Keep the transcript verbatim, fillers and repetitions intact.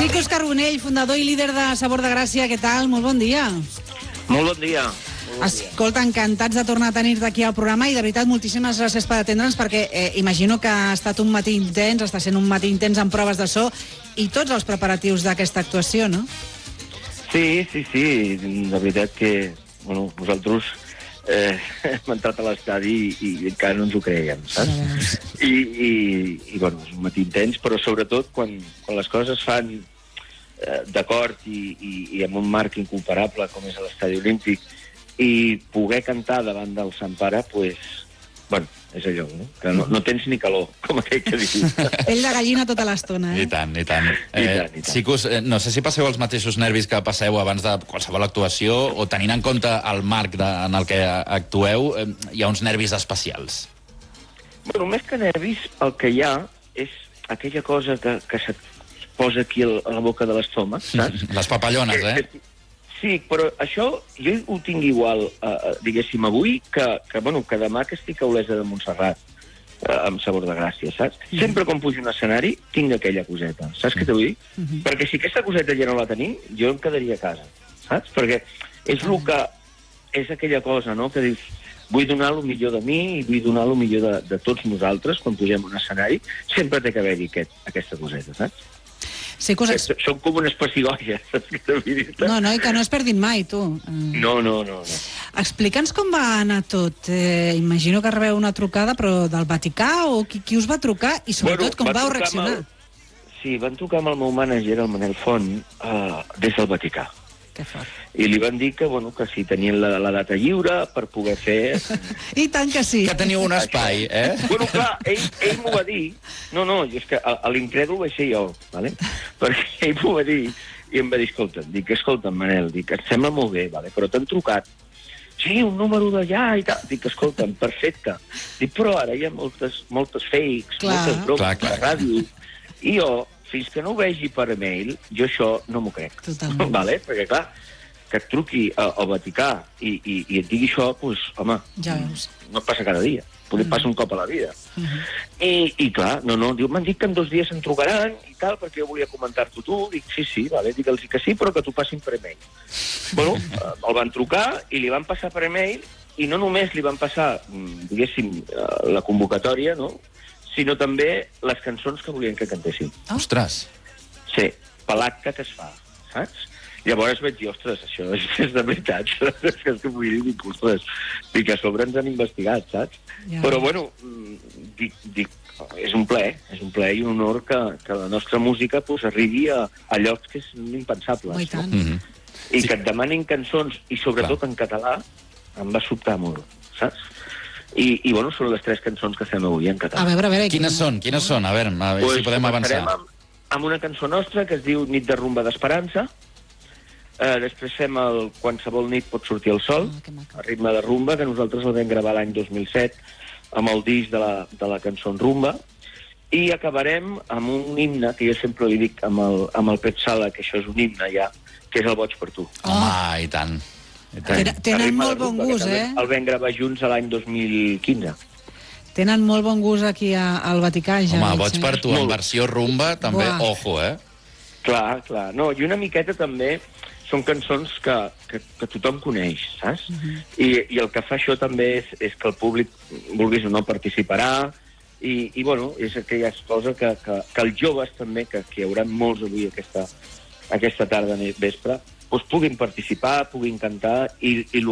Sicus Carbonell, fundador i líder de Sabor de Gràcia, què tal? Molt bon dia. Molt bon dia. Bon Escolta, encantats de tornar a tenir-te aquí al programa i de veritat moltíssimes gràcies per atendre'ns perquè eh, imagino que ha estat un matí intens, està sent un matí intens amb proves de so i tots els preparatius d'aquesta actuació, no? Sí, sí, sí, de veritat que bueno, nosaltres eh, hem entrat a l'estadi i, i encara no ens ho creiem, saps? I, i, i bueno, és un matí intens, però sobretot quan, quan les coses es fan eh, d'acord i, i, i amb un marc incomparable com és l'estadi olímpic i poder cantar davant del Sant Pare, pues, bueno, és allò, no? Que no, no tens ni calor, com aquell que diu. Pell de gallina tota l'estona, eh? I tant, i tant. I Eh, tant, i tant. Sicus, eh, no sé si passeu els mateixos nervis que passeu abans de qualsevol actuació o tenint en compte el marc de, en el que actueu, eh, hi ha uns nervis especials. Bueno, més que nervis, el que hi ha és aquella cosa que, que se't posa aquí a la boca de l'estómac, saps? Les papallones, eh? Que, sí, però això jo ho tinc igual, eh, diguéssim, avui, que, que, bueno, que demà que estic a Olesa de Montserrat, eh, amb Sabor de Gràcia, saps? Mm. Sempre quan pujo a un escenari tinc aquella coseta, saps què t'ho vull dir? Mm -hmm. Perquè si aquesta coseta ja no la tenim, jo em quedaria a casa, saps? Perquè és el que... és aquella cosa, no?, que dius, vull donar el millor de mi i vull donar el millor de, de tots nosaltres quan pugem a un escenari, sempre té que haver-hi aquest, aquesta coseta, saps? Sicus, ex... Són com unes pessigolles, saps què t'ho vull dir? No, no, i que no es perdin mai, tu. No, no, no, no. Explica'ns com va anar tot. Eh, imagino que rebeu una trucada, però del Vaticà, o qui, qui us va trucar, i sobretot Bueno, com va vau trucar reaccionar. amb el- Sí, van trucar amb el meu mànager, el Manel Font, uh, des del Vaticà. Que fort. I li van dir que, bueno, que si tenien la, la data lliure per poder fer... I tant que sí. Que teniu un espai, eh? Bueno, clar, ell, ell m'ho va dir... No, no, és que a, a l'incrèdul vaig ser jo, ¿vale? Perquè ell m'ho va dir i em va dir, escolta, dic, escolta, Manel, dic, et sembla molt bé, ¿vale? Però t'han trucat. Sí, un número d'allà i tal. Dic, escolta'm, perfecte. Dic, però ara hi ha moltes, moltes fakes, Clar. moltes bromes Clar, clar. de ràdio. I jo, fins que no ho vegi per e-mail, jo això no m'ho crec. Totalment. Vale? Perquè, clar, que et truqui a- al Vaticà i, i, i et digui això, doncs, home, Ja veus. no passa cada dia. Potser passa un cop a la vida. Uh -huh. I, i clar, no, no, diu, m'han dit que en dos dies em trucaran i tal, perquè jo volia comentar-t'ho tu. Dic, sí, sí, vale, digue'ls que sí, però que t'ho passin per e-mail. Bueno, eh, el van trucar i li van passar per e-mail, i no només li van passar, mm, diguéssim, eh, la convocatòria, no?, sinó també les cançons que volien que cantéssim. Ostres. Sí, per l'acte que es fa, saps? Llavors vaig dir, ostres, això és, és de veritat, és que, és que vull dir, dic, ostres, dic, a sobre ens han investigat, saps? Ja. Però, bueno, mm, dic, dic, és un plaer, és un plaer i un honor que, que la nostra música pues, arribi a, a llocs que són impensables. Oh, i tant. No? Mm -hmm. I Sí. que et demanin cançons, i sobretot Clar. en català, em va sobtar molt, saps? I, i bueno, són les tres cançons que fem avui en català. A veure, a veure... Quines són? Quines són? A veure, a veure Pues si podem avançar. començarem Amb, amb una cançó nostra que es diu Nit de rumba d'esperança. Eh, després fem el Qualsevol nit pot sortir el sol, Ah, que maco. a ritme de rumba, que nosaltres el vam gravar l'any dos mil set amb el disc de la, de la cançó en rumba. I acabarem amb un himne, que jo sempre li dic amb el, amb el Pep Sala, que això és un himne ja, que és el Boig per tu. Home, i tant. I tant. Tenen- tenen A ritme molt de bon rumba, gust, que eh? també El vam gravar junts a l'any dos mil quinze. Tenen molt bon gust aquí a, al Vaticà, ja. Home, veig, boig eh? per tu, en Molt. versió rumba, també, Buah. ojo, eh? Clar, clar. No, i una miqueta també són cançons que, que, que tothom coneix, saps? Uh -huh. I, I el que fa això també és, és que el públic, vulguis o no, participarà, i, i bueno, és aquella cosa que, que, que els joves també, que, que hi haurà molts avui aquesta, aquesta tarda vespre, doncs puguin participar, puguin cantar, i, i el